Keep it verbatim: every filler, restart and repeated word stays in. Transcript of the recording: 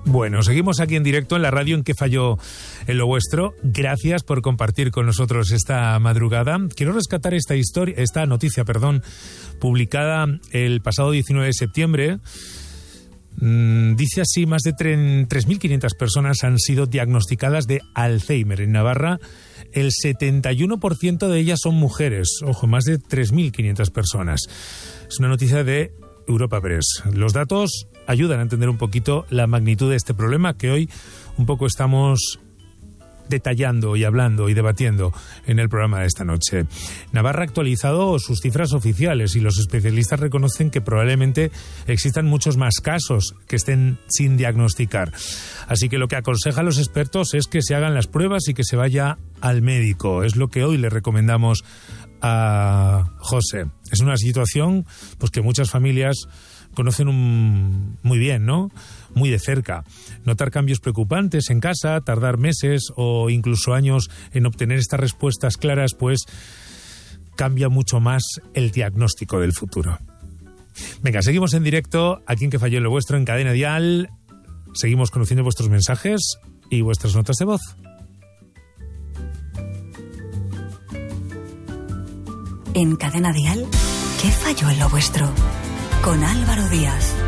Bueno, seguimos aquí en directo en la radio en Que Falló en Lo Vuestro. Gracias por compartir con nosotros esta madrugada. Quiero rescatar esta historia, esta noticia, perdón, publicada el pasado diecinueve de septiembre. Mm, dice así: más de tres mil quinientas personas han sido diagnosticadas de Alzheimer en Navarra. El setenta y uno por ciento de ellas son mujeres. Ojo, más de tres mil quinientas personas. Es una noticia de Europa Press. Los datos ayudan a entender un poquito la magnitud de este problema que hoy un poco estamos detallando y hablando y debatiendo en el programa de esta noche. Navarra ha actualizado sus cifras oficiales y los especialistas reconocen que probablemente existan muchos más casos que estén sin diagnosticar. Así que lo que aconsejan los expertos es que se hagan las pruebas y que se vaya al médico. Es lo que hoy le recomendamos a José. Es una situación pues que muchas familias conocen un, muy bien, ¿no? Muy de cerca. Notar cambios preocupantes en casa, tardar meses o incluso años en obtener estas respuestas claras, pues cambia mucho más el diagnóstico del futuro. Venga, seguimos en directo aquí en Que Falló en Lo Vuestro, en Cadena Dial. Seguimos conociendo vuestros mensajes y vuestras notas de voz. En Cadena Dial, ¿qué falló en lo vuestro? Con Álvaro Díaz.